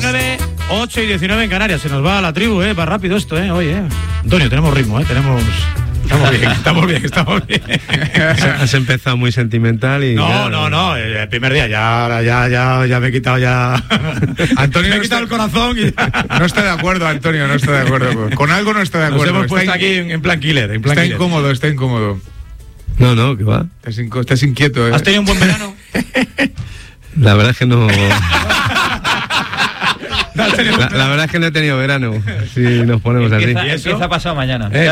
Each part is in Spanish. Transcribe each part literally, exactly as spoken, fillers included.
diecinueve, ocho y diecinueve en Canarias. Se nos va a la tribu, eh, va rápido esto, eh, hoy, eh. Antonio, tenemos ritmo, eh, tenemos... Estamos bien, estamos bien, estamos bien. Has empezado muy sentimental y... No, ya, no, no, el primer día ya, ya, ya, ya me he quitado ya... Antonio me he no quitado está, el corazón y ya... No está de acuerdo, Antonio, no está de acuerdo. Con algo no está de Nos acuerdo. hemos puesto está aquí en, en plan killer, en plan Está killer. incómodo, está incómodo. No, no, que va. Estás, inco- estás inquieto, ¿eh? ¿Has tenido un buen verano? La verdad es que no... La, la verdad es que no he tenido verano, si nos ponemos así. Empieza, empieza pasado mañana. Eh.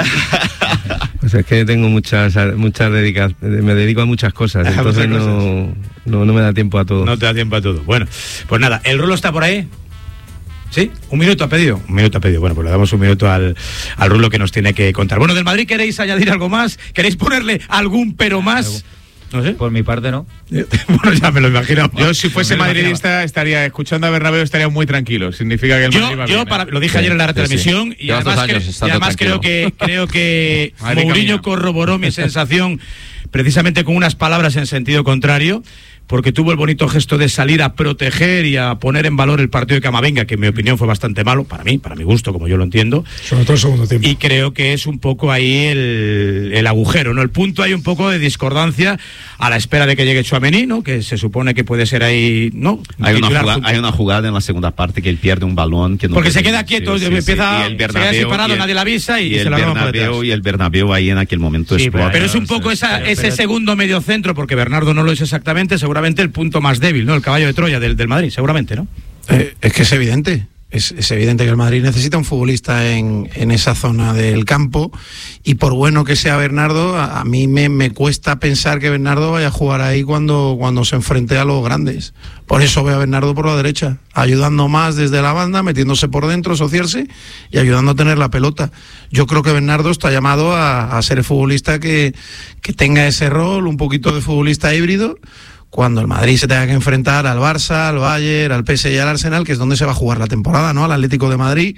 Pues es que tengo muchas, muchas dedicas, me dedico a muchas cosas, entonces muchas no, cosas. no, no me da tiempo a todo. No te da tiempo a todo. Bueno, pues nada, ¿el Rulo está por ahí? ¿Sí? ¿Un minuto ha pedido? Un minuto ha pedido. Bueno, pues le damos un minuto al, al Rulo que nos tiene que contar. Bueno, del Madrid, ¿queréis añadir algo más? ¿Queréis ponerle algún pero más? No sé. Por mi parte, no. Bueno, ya me lo imagino. Yo, si fuese madridista, estaría escuchando a Bernabéu, estaría muy tranquilo. Significa que el Madrid Yo, va yo bien, para, ¿eh? lo dije Sí, ayer en la sí, retransmisión sí. y Llevas además, dos años cre- y estando además creo tranquilo. que creo que Madrid Mourinho camina. corroboró mi sensación precisamente con unas palabras en sentido contrario, porque tuvo el bonito gesto de salir a proteger y a poner en valor el partido de Camavinga, que en mi opinión fue bastante malo, para mí, para mi gusto, como yo lo entiendo. Sobre todo el segundo tiempo. Y creo que es un poco ahí el, el agujero, ¿no? El punto hay un poco de discordancia a la espera de que llegue Tchouaméni, ¿no? Que se supone que puede ser ahí, ¿no? Hay una, Titular jugada, junto- hay una jugada en la segunda parte que él pierde un balón que no Porque se tiene- queda quieto, sí, sí, empieza, sí. Y el se queda Bernabéu, así parado, y el- nadie le avisa y, y se el la roban por Bernabéu detrás. y el Bernabéu ahí en aquel momento Sí, pero, explota. pero es un poco esa, pero- ese pero- segundo medio centro, porque Bernardo no lo es exactamente, seguramente el punto más débil, ¿no? El caballo de Troya del, del Madrid, seguramente, ¿no? Eh, es que es evidente. Es, es evidente que el Madrid necesita un futbolista en, en esa zona del campo, y por bueno que sea Bernardo, a, a mí me, me cuesta pensar que Bernardo vaya a jugar ahí cuando, cuando se enfrente a los grandes. Por eso veo a Bernardo por la derecha, ayudando más desde la banda, metiéndose por dentro, asociarse y ayudando a tener la pelota. Yo creo que Bernardo está llamado a, a ser el futbolista que, que tenga ese rol, un poquito de futbolista híbrido, cuando el Madrid se tenga que enfrentar al Barça, al Bayern, al P S G y al Arsenal, que es donde se va a jugar la temporada, ¿no? Al Atlético de Madrid,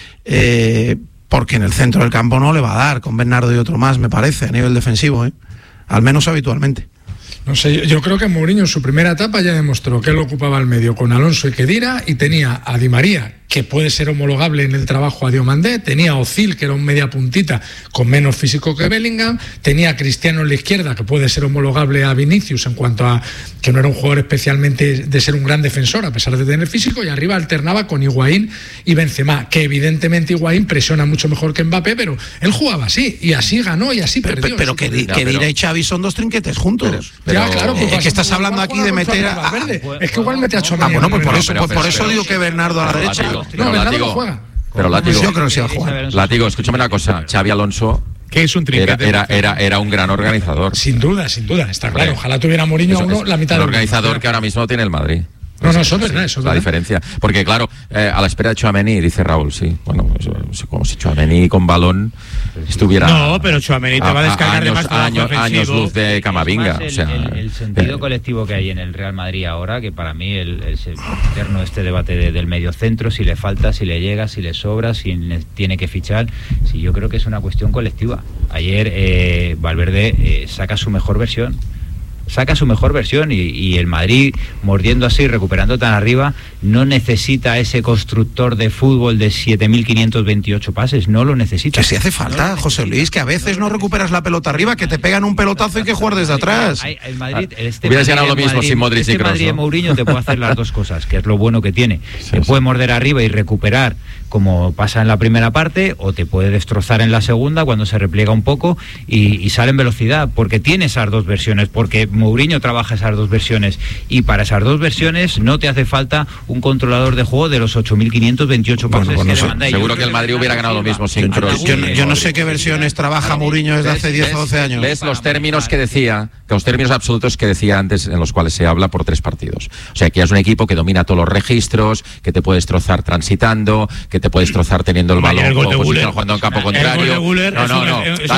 eh, porque en el centro del campo no le va a dar, con Bernardo y otro más, me parece, a nivel defensivo, ¿eh? Al menos habitualmente. No sé, yo, yo creo que Mourinho en su primera etapa ya demostró que él ocupaba el medio con Alonso y Khedira, y tenía a Di María, que puede ser homologable en el trabajo a Diomandé, tenía a Ozil, que era un media puntita con menos físico que Bellingham, tenía a Cristiano en la izquierda, que puede ser homologable a Vinicius en cuanto a que no era un jugador especialmente de ser un gran defensor, a pesar de tener físico, y arriba alternaba con Higuaín y Benzema, que evidentemente Higuaín presiona mucho mejor que Mbappé, pero él jugaba así, y así ganó, y así Pero, perdió. pero, pero que, Ya, que pero- Dira y Xavi son dos trinquetes juntos. Ya, pero- claro, pues Es vas que a- estás hablando igual aquí de juega con meter Fabio a- Valverde. Es que igual mete a Tchouaméni. Ah, bueno, pues por No, eso, pero- por, por pero- eso pero- digo que Bernardo a la pero- derecha. Látigo. No, Pero Bernardo Látigo- no juega. Pero Látigo, Yo creo que sí va a jugar. Látigo, escúchame una cosa. Xavi Alonso Que es un era, trinquete. era, era, era un gran organizador. Sin duda, sin duda, está Hombre, claro. Ojalá tuviera Mourinho Eso a uno es la mitad un de organizador que ahora mismo tiene el Madrid. No, no, eso es verdad, eso es la verdad. diferencia. Porque, claro, eh, a la espera de Tchouaméni, dice Raúl, sí. Bueno, eso, eso, como si Tchouaméni con balón estuviera. No, pero Tchouaméni te va a descargar de años, más trabajo años, ofensivo. años luz de Camavinga. Es más el, O sea, el- el sentido eh, colectivo que hay en el Real Madrid ahora, que para mí el, es el eterno este debate de- del mediocentro, si le falta, si le llega, si le sobra, si le tiene que fichar. Si yo creo que es una cuestión colectiva. Ayer eh, Valverde eh, saca su mejor versión. Saca su mejor versión y, y el Madrid, mordiendo así, recuperando tan arriba, no necesita ese constructor de fútbol de siete mil quinientos veintiocho pases, no lo necesita. Que si hace falta, José Luis, que a veces no recuperas la pelota arriba, que te pegan un pelotazo y que jugar desde atrás. Hay- El Madrid, este Hubieras Madrid ganado lo de mismo Madrid- sin Modric y este Kroos, Madrid de ¿no? Mourinho te puede hacer las dos cosas, que es lo bueno que tiene. Te puede morder arriba y recuperar, como pasa en la primera parte, o te puede destrozar en la segunda cuando se repliega un poco y, y sale en velocidad, porque tiene esas dos versiones, porque Mourinho trabaja esas dos versiones, y para esas dos versiones no te hace falta un controlador de juego de los ocho mil quinientos veintiocho Bueno, pases pues que no sé. demanda. Y yo seguro creo que el Madrid hubiera ganado lo mismo sin Yo, Kroos. yo no- yo no sé qué versiones trabaja Mourinho desde hace diez o doce años. ¿Ves los términos que decía, que los términos absolutos que decía antes, en los cuales se habla por tres partidos? O sea, que ya es un equipo que domina todos los registros, que te puede destrozar transitando, que te puede destrozar teniendo el Hombre, balón el gol de o Güler. jugando en campo El gol de contrario. Güler No, es no, un- no. es